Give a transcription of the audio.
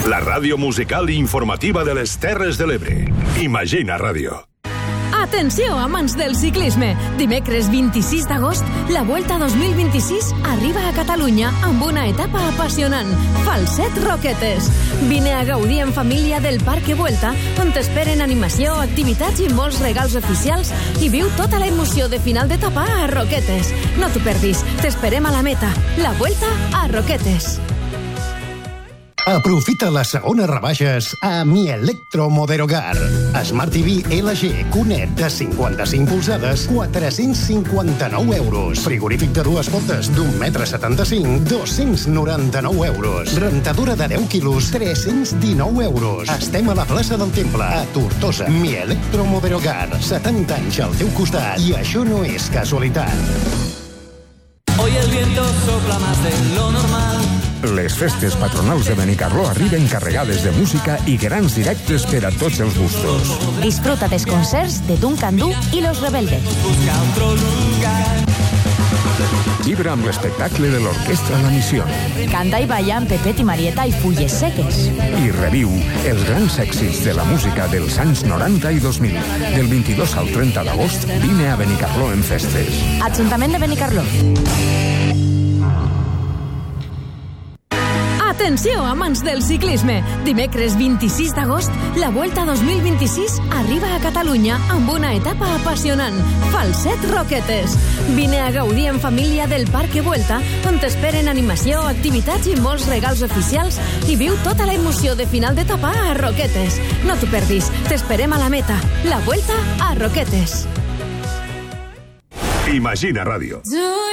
La ràdio musical i informativa de les Terres de l'Ebre. Imagina Ràdio. Atenció, amants del ciclisme! Dimecres 26 d'agost, la Vuelta 2026 arriba a Catalunya amb una etapa apassionant, Falset Roquetes. Vine a gaudir en família del Parque Vuelta, on t'esperen animació, activitats i molts regals oficials i viu tota la emoció de final d'etapa a Roquetes. No t'ho perdis, t'esperem a la meta. La Vuelta a Roquetes. Aprofita les segones rebaixes a Mi Electro Moderogar. Smart TV LG QNET de 55 polzades, 459 euros. Frigorífic de 2 potes d'1,75 m, 299 euros. Rentadora de 10 quilos, 319 euros. Estem a la plaça del Temple, a Tortosa. Mi Electro Moderogar. 70 anys al teu costat. I això no és casualitat. Hoy el viento sopla más de lo normal. Les festes patronals de Benicarló arriben carregades de música i grans directes per a tots els gustos. Disfruta dels concerts de Duncan Du i Los Rebeldes. Vibra amb l'espectacle de l'Orquestra La Misión. Canta i balla amb Pepet i Marieta i Fulles Seques. I reviu els grans èxits de la música dels anys 90 i 2000. Del 22 al 30 d'agost, vine a Benicarló en festes. Ajuntament de Benicarló. Atenció, amants del ciclisme! Dimecres 26 d'agost, la Vuelta 2026 arriba a Catalunya amb una etapa apassionant, Falset Roquetes. Vine a gaudir en família del Parque Vuelta, on t'esperen animació, activitats i molts regals oficials i viu tota la emoció de final d'etapa a Roquetes. No t'ho perdis, t'esperem a la meta. La Vuelta a Roquetes. Imagina Ràdio.